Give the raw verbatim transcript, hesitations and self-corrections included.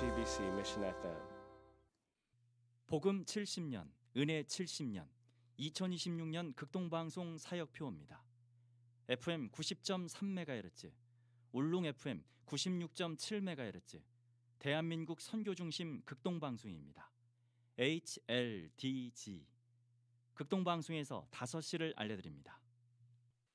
씨비씨 Mission 에프엠. 복음 칠십 년, 은혜 칠십 년, 이천이십육 년 극동방송 사역표입니다. 에프엠 구십 점 삼 메가헤르츠, 울릉 에프엠 구십육 점 칠 메가헤르츠, 대한민국 선교중심 극동방송입니다. 에이치엘디지 극동방송에서 다섯 시를 알려드립니다.